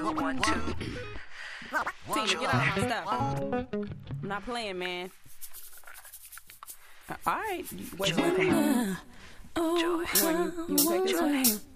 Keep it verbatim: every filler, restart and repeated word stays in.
One, two. Tina, get out of my stuff. I'm not playing, man. Uh, all right. Wait, wait, come on. Joy. You want you, you wanna take this one?